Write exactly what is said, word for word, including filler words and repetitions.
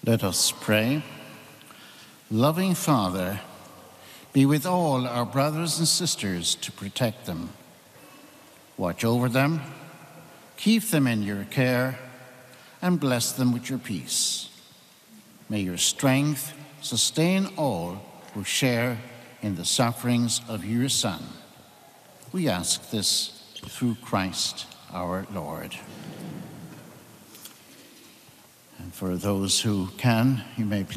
Let us pray. Loving Father, be with all our brothers and sisters to protect them. Watch over them, keep them in your care, and bless them with your peace. May your strength sustain all who share in the sufferings of your Son. We ask this through Christ our Lord. And for those who can, you may please